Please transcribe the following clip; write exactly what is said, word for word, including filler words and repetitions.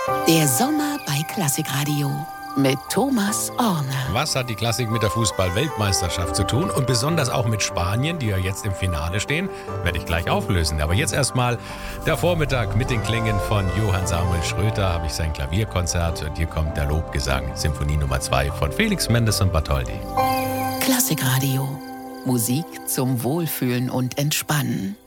Der Sommer bei Klassikradio mit Thomas Orner. Was hat die Klassik mit der Fußball-Weltmeisterschaft zu tun und besonders auch mit Spanien, die ja jetzt im Finale stehen, werde ich gleich auflösen. Aber jetzt erstmal der Vormittag mit den Klängen von Johann Samuel Schröter, habe ich sein Klavierkonzert und hier kommt der Lobgesang, Symphonie Nummer zwei von Felix Mendelssohn Bartholdy. Klassikradio, Musik zum Wohlfühlen und Entspannen.